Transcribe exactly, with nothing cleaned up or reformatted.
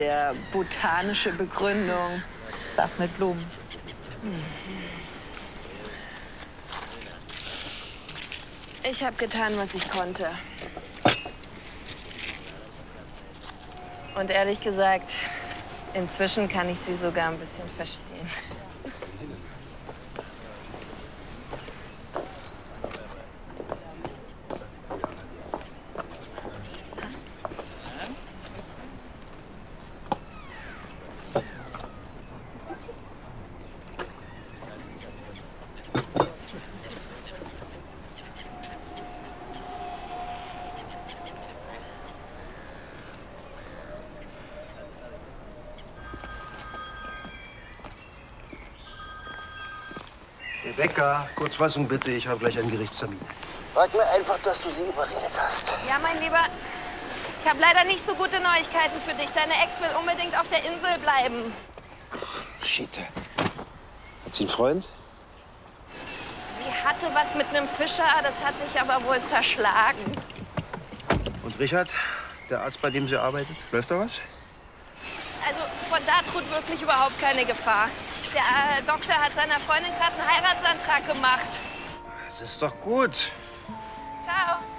Der botanische Begründung. Sag's mit Blumen. Ich habe getan, was ich konnte. Und ehrlich gesagt, inzwischen kann ich sie sogar ein bisschen verstehen. Herr Becker, kurz Fassung bitte, ich habe gleich einen Gerichtstermin. Sag mir einfach, dass du sie überredet hast. Ja, mein Lieber, ich habe leider nicht so gute Neuigkeiten für dich. Deine Ex will unbedingt auf der Insel bleiben. Shit. Hat sie einen Freund? Sie hatte was mit einem Fischer, das hat sich aber wohl zerschlagen. Und Richard, der Arzt, bei dem sie arbeitet, läuft da was? Also von da droht wirklich überhaupt keine Gefahr. Der äh, Doktor hat seiner Freundin gerade einen Heiratsantrag gemacht. Das ist doch gut. Ciao.